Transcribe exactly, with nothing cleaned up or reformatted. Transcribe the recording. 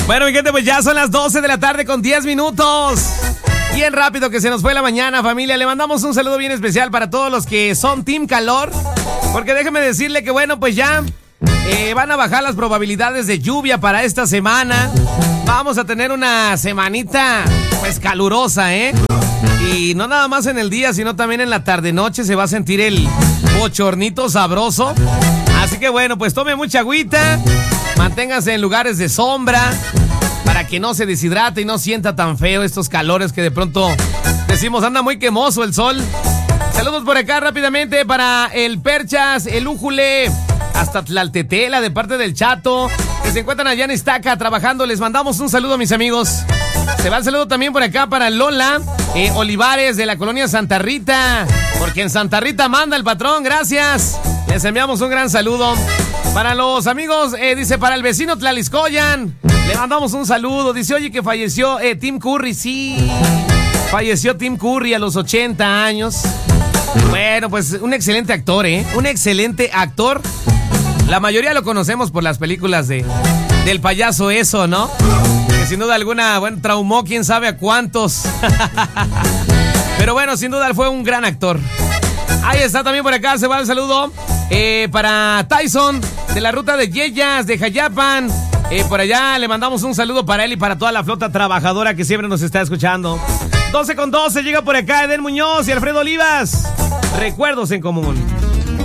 Bueno, mi gente, pues ya son las doce de la tarde con diez minutos. Bien rápido que se nos fue la mañana, familia. Le mandamos un saludo bien especial para todos los que son Team Calor. Porque déjeme decirle que, bueno, pues ya eh, van a bajar las probabilidades de lluvia para esta semana. Vamos a tener una semanita, pues, calurosa, ¿eh? Y no nada más en el día, sino también en la tarde-noche se va a sentir el bochornito sabroso. Así que, bueno, pues tome mucha agüita. Manténgase en lugares de sombra para que no se deshidrate y no sienta tan feo estos calores que de pronto decimos anda muy quemoso el sol. Saludos por acá rápidamente para el Perchas, el Újule, hasta Tlaltetela de parte del Chato, que se encuentran allá en Estaca trabajando. Les mandamos un saludo, mis amigos. Se va el saludo también por acá para Lola eh, Olivares de la colonia Santa Rita, porque en Santa Rita manda el patrón, gracias. Les enviamos un gran saludo. Para los amigos, eh, dice, para el vecino Tlaliscoyan, le mandamos un saludo. Dice, oye, que falleció eh, Tim Curry. Sí, falleció Tim Curry a los ochenta años. Bueno, pues un excelente actor, ¿eh? Un excelente actor. La mayoría lo conocemos por las películas de del payaso eso, ¿no? Que sin duda alguna, bueno, traumó quién sabe a cuántos. Pero bueno, sin duda fue un gran actor. Ahí está también por acá, se va el saludo eh, para Tyson de la ruta de Yeyas, de Jayapan. Eh, por allá le mandamos un saludo para él y para toda la flota trabajadora que siempre nos está escuchando. doce con doce, llega por acá Eden Muñoz y Alfredo Olivas. Recuerdos en común.